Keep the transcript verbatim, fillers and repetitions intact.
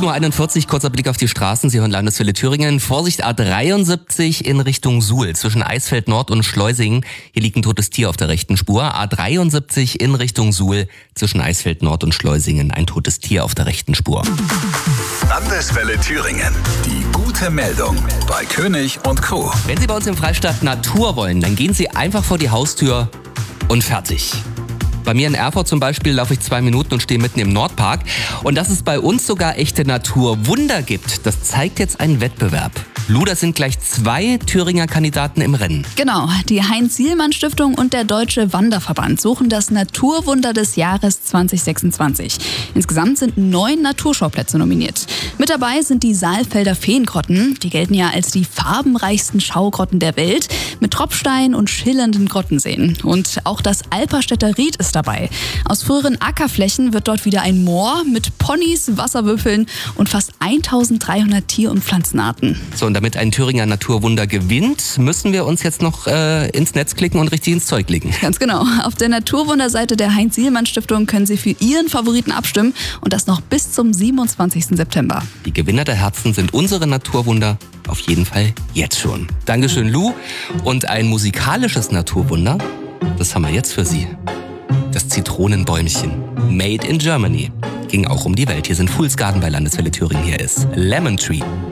sieben Uhr einundvierzig, kurzer Blick auf die Straßen. Sie hören Landeswelle Thüringen. Vorsicht, A dreiundsiebzig in Richtung Suhl, zwischen Eisfeld Nord und Schleusingen. Hier liegt ein totes Tier auf der rechten Spur. A dreiundsiebzig in Richtung Suhl, zwischen Eisfeld Nord und Schleusingen. Ein totes Tier auf der rechten Spur. Landeswelle Thüringen. Die gute Meldung bei König und Co. Wenn Sie bei uns im Freistaat Natur wollen, dann gehen Sie einfach vor die Haustür und fertig. Bei mir in Erfurt zum Beispiel laufe ich zwei Minuten und stehe mitten im Nordpark. Und dass es bei uns sogar echte Naturwunder gibt, das zeigt jetzt ein Wettbewerb. Lu, das sind gleich zwei Thüringer Kandidaten im Rennen. Genau, die Heinz-Sielmann-Stiftung und der Deutsche Wanderverband suchen das Naturwunder des Jahres zwanzig sechsundzwanzig. Insgesamt sind neun Naturschauplätze nominiert. Mit dabei sind die Saalfelder Feengrotten. Die gelten ja als die farbenreichsten Schaugrotten der Welt, mit Tropfstein und schillernden Grottenseen. Und auch das Alperstädter Ried ist dabei. Aus früheren Ackerflächen wird dort wieder ein Moor mit Ponys, Wasserwürfeln und fast eintausenddreihundert Tier- und Pflanzenarten. So, und damit ein Thüringer Naturwunder gewinnt, müssen wir uns jetzt noch äh, ins Netz klicken und richtig ins Zeug legen. Ganz genau. Auf der Naturwunderseite der Heinz-Sielmann-Stiftung können Sie für Ihren Favoriten abstimmen und das noch bis zum siebenundzwanzigsten September. Die Gewinner der Herzen sind unsere Naturwunder auf jeden Fall jetzt schon. Dankeschön, Lu. Und ein musikalisches Naturwunder, das haben wir jetzt für Sie. Das Zitronenbäumchen. Made in Germany. Ging auch um die Welt. Hier sind Fool's Garden bei Landeswelle Thüringen. Hier ist Lemon Tree.